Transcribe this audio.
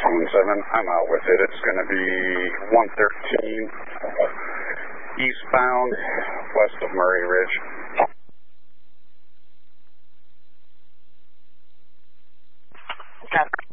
217, I'm out with it. It's going to be 113 eastbound west of Murray Ridge. Got it.